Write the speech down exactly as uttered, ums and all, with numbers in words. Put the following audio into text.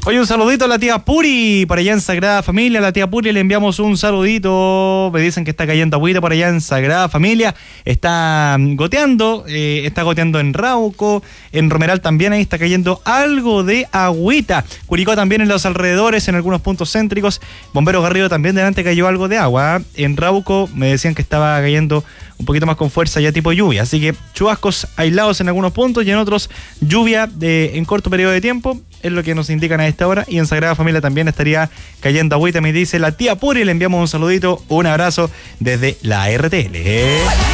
Oye, un saludito a la tía Puri, por allá en Sagrada Familia. A la tía Puri le enviamos un saludito. Me dicen que está cayendo agüita por allá en Sagrada Familia. Está goteando, eh, está goteando en Rauco, en Romeral también ahí está cayendo algo de agüita. Curicó también en los alrededores, en algunos puntos céntricos. Bomberos Garrido también delante cayó algo de agua. En Rauco me decían que estaba cayendo un poquito más con fuerza, ya tipo lluvia. Así que chubascos aislados en algunos puntos y en otros lluvia de, en corto periodo de tiempo. Es lo que nos indican a esta hora. Y en Sagrada Familia también estaría cayendo agüita, me dice la tía Puri. Le enviamos un saludito, un abrazo desde la R T L.